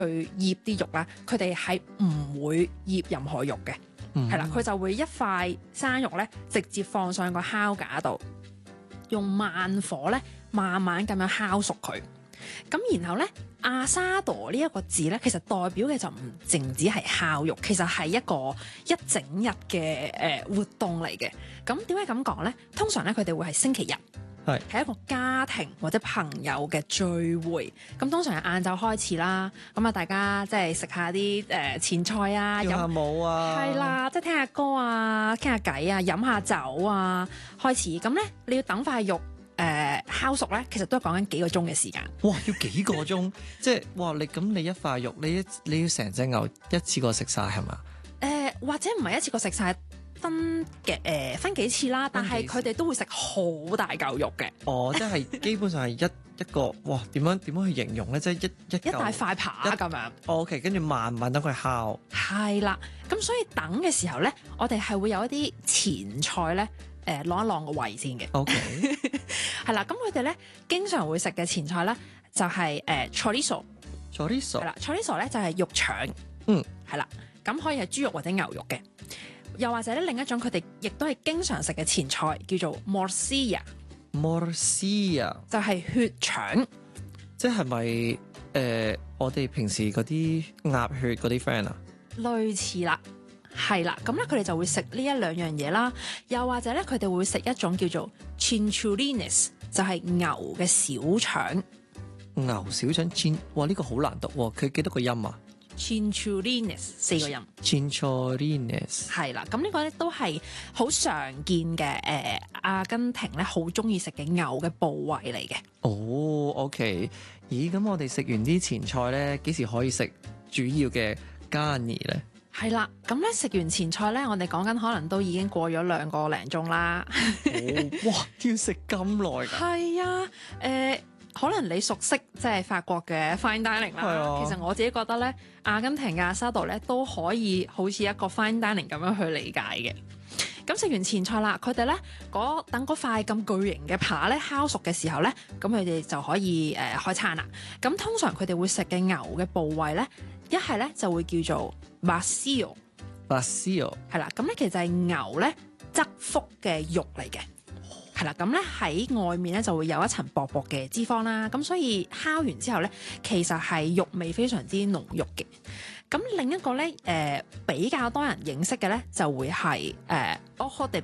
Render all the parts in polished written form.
去醃啲肉啦，佢哋係唔會醃任何肉嘅，係啦、佢就會一塊生肉咧直接放上個烤架度，用慢火咧慢慢咁樣烤熟佢。咁然後咧，asado呢一個字咧，其實代表嘅就唔淨止係烤肉，其實係一個一整日嘅活動嚟嘅。咁點解咁講咧？通常咧佢哋會係星期日。係一個家庭或者朋友嘅聚會，咁通常係晏晝開始啦，咁啊大家即係食下啲前菜啊， 跳下舞啊， 係啦，即係聽下歌啊，傾下偈啊，飲下酒啊，開始咁咧，你要等塊肉烤熟咧，其實都係講緊幾個鐘嘅時間。 哇，要幾個鐘，即係哇你一塊肉，你要成隻牛一次過食晒係嘛？ 或者唔係一次過食晒。分幾次啦，但係佢哋都會食好大嚿肉嘅。 哦，即係基本上係一個哇，點樣去形容咧？即係一大塊扒咁樣。 OK， 跟住慢慢等佢烤。 係啦，咁所以等嘅時候咧，我哋係會有一啲前菜咧，晾一晾個胃先嘅。 OK， 係啦，咁佢哋咧經常會食嘅前菜咧就係chorizo。係啦，chorizo 咧就係肉腸。係啦，咁可以係豬肉或者牛肉嘅。又或者咧，另一種佢哋亦都係經常食嘅前菜，叫做 morcilla。就係血腸， 即係咪我哋平時嗰啲鴨血嗰啲 friend 啊？ 類似啦，係啦，咁咧佢哋就會食呢一兩樣嘢啦。又或者咧，佢哋會食一種叫做 chinchulines，就係牛嘅小腸。 牛小腸哇呢個好難讀喎，佢幾多個音啊 ？Chinchulines 4個音。 Chinchulines 係啦，咁呢個咧都係好常見嘅阿根廷咧好中意食嘅牛嘅部位嚟嘅。 哦，OK， 咦，咁我哋食完啲前菜咧，幾時可以食主要嘅 garni 咧？ 係啦，咁咧食完前菜咧，我哋講緊可能都已經過咗2個零鐘啦。 哇，要食咁耐㗎？ 係啊，可能你熟悉即係法國嘅 fine dining 啦，其實我自己覺得咧，阿根廷嘅 asado 咧都可以好似一個 fine dining 咁樣去理解嘅。咁食完前菜啦，佢哋咧等嗰塊咁巨型嘅扒咧烤熟嘅時候咧，咁佢哋就可以開餐啦。咁通常佢哋會食嘅牛嘅部位咧，一係咧就會叫做 bacio， 係啦，咁咧其實係牛咧側腹嘅肉嚟嘅。係啦，咁咧喺外面咧就會有一層薄薄嘅脂肪啦，咁所以烤完之後咧，其實係肉味非常之濃郁嘅。咁另一個咧，比較多人認識嘅咧，就會係ojo de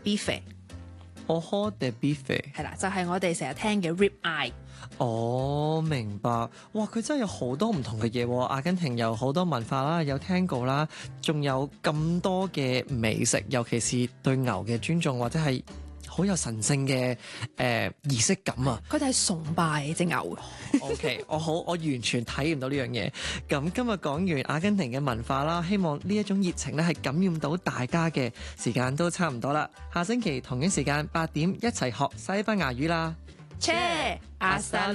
bife。ojo de bife 係啦，就係我哋成日聽嘅 rib eye。 哦，明白。哇，佢真係有好多唔同嘅嘢喎。阿根廷有好多文化啦，有 tango 啦，仲有咁多嘅美食，尤其是對牛嘅尊重或者係好有神聖嘅儀式感啊！ 佢哋係崇拜隻牛。 OK， 我完全體驗到呢樣嘢。咁今日講完阿根廷嘅文化啦，希望呢一種熱情咧係感染到大家嘅。時間都差唔多啦，下星期同一時間8點一齊學西班牙語啦。 Che，hasta